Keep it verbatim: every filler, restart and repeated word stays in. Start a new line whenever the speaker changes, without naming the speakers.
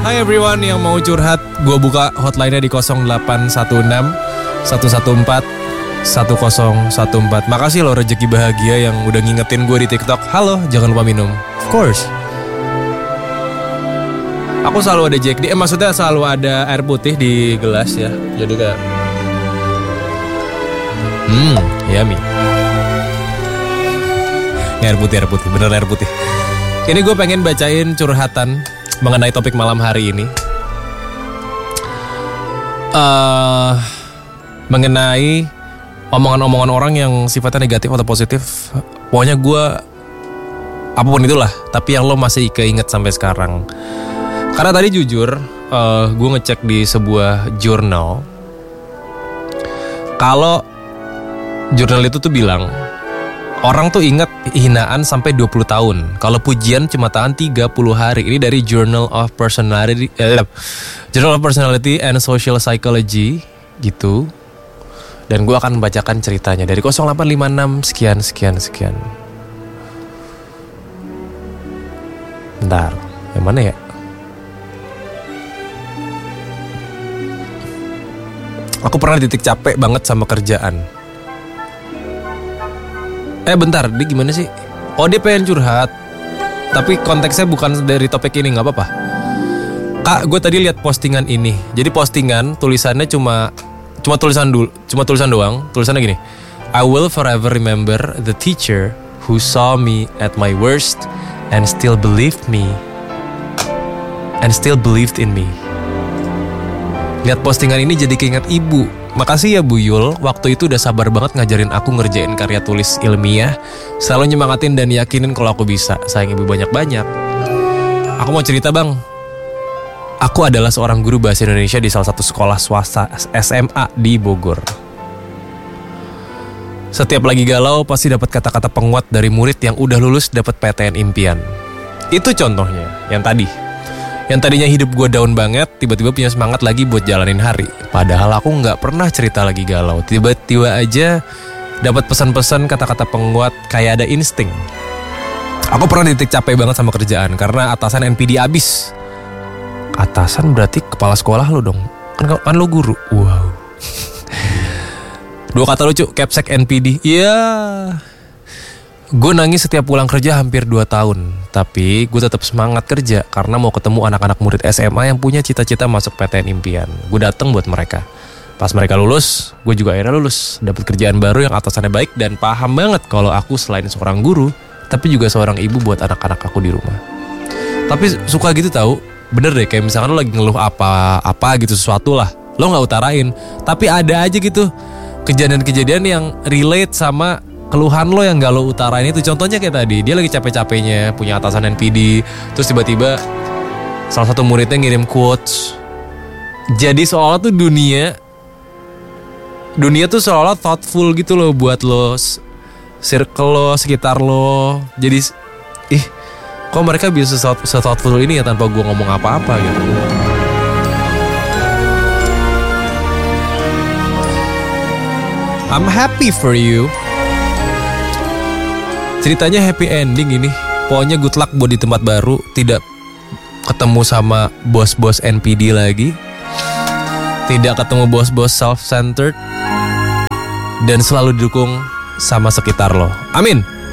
Hai everyone yang mau curhat, gue buka hotline-nya di nol delapan satu enam satu satu empat satu nol satu empat. Makasih loh Rezeki Bahagia yang udah ngingetin gue di TikTok. Halo, jangan lupa minum. Of course. Aku selalu ada Jack D, eh maksudnya selalu ada air putih di gelas ya. Jadi kayak Hmm, yummy. Air putih, air putih, bener air putih. Ini gue pengen bacain curhatan mengenai topik malam hari ini. Uh, mengenai omongan-omongan orang yang sifatnya negatif atau positif. Pokoknya gue apapun itulah, tapi yang lo masih keinget sampai sekarang. Karena tadi jujur, uh, gue ngecek di sebuah jurnal. Kalau jurnal itu tuh bilang orang tuh ingat hinaan sampai dua puluh tahun. Kalau pujian cuma tahan tiga puluh hari. Ini dari Journal of Personality eh, Journal of Personality and Social Psychology gitu. Dan gue akan membacakan ceritanya dari nol delapan lima enam sekian sekian sekian. Bentar, yang mana ya? Aku pernah di titik capek banget sama kerjaan. Eh bentar, dia gimana sih? Oh dia pengen curhat, tapi konteksnya bukan dari topik ini, gak apa-apa. Kak, gue tadi lihat postingan ini. Jadi postingan tulisannya cuma Cuma tulisan dulu, cuma tulisan doang. Tulisannya gini: I will forever remember the teacher who saw me at my worst and still believed me And still believed in me. Lihat postingan ini jadi keinget ibu. Makasih ya Bu Yul, waktu itu udah sabar banget ngajarin aku ngerjain karya tulis ilmiah. Selalu nyemangatin dan yakinin kalau aku bisa. Sayang ibu banyak-banyak. Aku mau cerita bang. Aku adalah seorang guru bahasa Indonesia di salah satu sekolah swasta S M A di Bogor. Setiap lagi galau pasti dapat kata-kata penguat dari murid yang udah lulus dapat P T N impian. Itu contohnya, yang tadi. Yang tadinya hidup gue down banget, tiba-tiba punya semangat lagi buat jalanin hari. Padahal aku gak pernah cerita lagi galau. Tiba-tiba aja dapat pesan-pesan kata-kata penguat kayak ada insting. Aku pernah di titik capek banget sama kerjaan karena atasan N P D abis. Atasan berarti kepala sekolah lo dong. Kan, kan lo guru. Wow. Dua kata lucu, capsek N P D. Iya. Gue nangis setiap pulang kerja hampir dua tahun. Tapi gue tetap semangat kerja karena mau ketemu anak-anak murid S M A yang punya cita-cita masuk P T N impian. Gue datang buat mereka. Pas mereka lulus, gue juga akhirnya lulus. Dapat kerjaan baru yang atasannya baik dan paham banget kalau aku selain seorang guru, tapi juga seorang ibu buat anak-anak aku di rumah. Tapi suka gitu tahu, bener deh kayak misalkan lo lagi ngeluh apa-apa gitu sesuatu lah, lo nggak utarain, tapi ada aja gitu kejadian-kejadian yang relate sama keluhan lo yang gak lo utarain itu. Contohnya kayak tadi, dia lagi capek-capeknya punya atasan N P D, terus tiba-tiba salah satu muridnya ngirim quotes. Jadi seolah tuh dunia Dunia tuh seolah thoughtful gitu loh buat lo, circle lo, sekitar lo. Jadi ih, kok mereka bisa se-thoughtful ini ya tanpa gue ngomong apa-apa gitu. I'm happy for you. Ceritanya happy ending ini. Pokoknya good luck buat di tempat baru. Tidak ketemu sama bos-bos N P D lagi. Tidak ketemu bos-bos self-centered. Dan selalu didukung sama sekitar lo. Amin.